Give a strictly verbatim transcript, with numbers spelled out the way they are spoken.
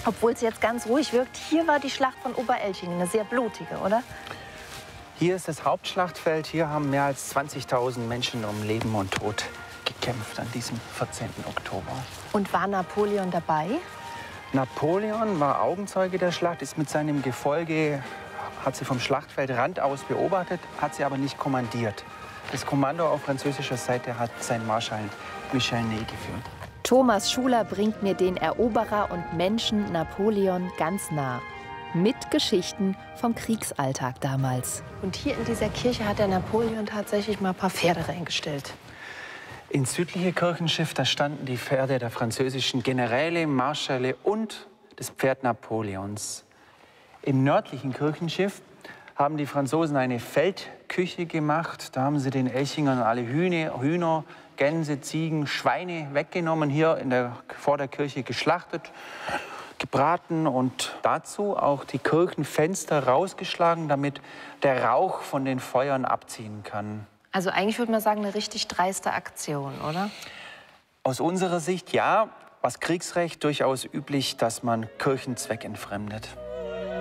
Obwohl es jetzt ganz ruhig wirkt, hier war die Schlacht von Oberelchingen, eine sehr blutige, oder? Hier ist das Hauptschlachtfeld. Hier haben mehr als zwanzigtausend Menschen um Leben und Tod gekämpft an diesem vierzehnten Oktober. Und war Napoleon dabei? Napoleon war Augenzeuge der Schlacht, ist mit seinem Gefolge, hat sie vom Schlachtfeldrand aus beobachtet, hat sie aber nicht kommandiert. Das Kommando auf französischer Seite hat sein Marschall Michel Ney geführt. Thomas Schuler bringt mir den Eroberer und Menschen Napoleon ganz nah. Mit Geschichten vom Kriegsalltag damals. Und hier in dieser Kirche hat der Napoleon tatsächlich mal ein paar Pferde reingestellt. Ins südliche Kirchenschiff, da standen die Pferde der französischen Generäle, Marschälle und das Pferd Napoleons. Im nördlichen Kirchenschiff haben die Franzosen eine Feldküche gemacht. Da haben sie den Elchingern alle Hühner, Hühner, Gänse, Ziegen, Schweine weggenommen, hier in der, vor der Kirche geschlachtet, gebraten und dazu auch die Kirchenfenster rausgeschlagen, damit der Rauch von den Feuern abziehen kann. Also eigentlich würde man sagen, eine richtig dreiste Aktion, oder? Aus unserer Sicht ja, was Kriegsrecht durchaus üblich, dass man Kirchen zweckentfremdet.